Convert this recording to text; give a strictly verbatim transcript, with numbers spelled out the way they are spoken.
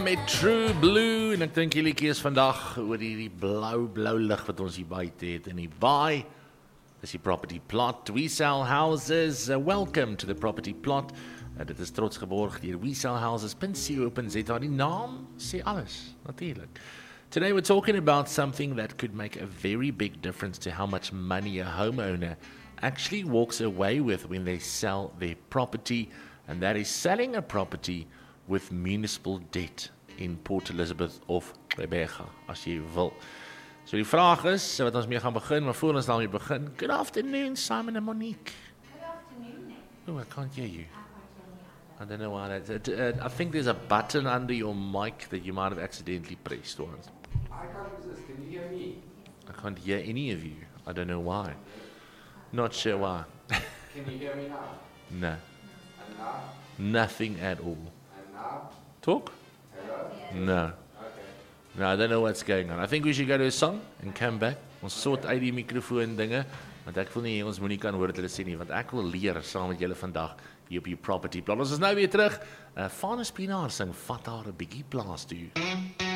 Met True Blue, en ek dink die liedjie is vandag oor die, die blou, blou lig wat ons hier buite het in die baai. Dis die Property Plot. We sell houses. Uh, welcome to the Property Plot. Uh, dit is trots geborg deur we sell houses dot co dot za. Die naam sê alles, natuurlik. Today we're talking about something that could make a very big difference to how much money a homeowner actually walks away with when they sell their property, and that is selling a property with municipal debt in Port Elizabeth of Gqeberha, as jy wil. So die vraag is, wat ons mee gaan begin, maar voor ons daarmee begin, good afternoon, Simon and Monique. Good afternoon. Oh, I can't hear you. I don't know why that. Uh, I think there's a button under your mic that you might have accidentally pressed once. I can't resist. Can you hear me? I can't hear any of you. I don't know why. Not sure why. Can you hear me now? No, And now? nothing at all. And now? Talk? Hello? No. Okay. No, I don't know what's going on. I think we should go to a song and come back. Ons sort uit die mikrofoon dinge, want ek wil nie hê ons moenie kan hoor wat hulle sê nie, want ek wil leer saam met julle vandag hier op die Property Plot. Ons is nou weer terug. Uh, Vanus Pinaar sing Vat haar 'n bietjie plaas toe.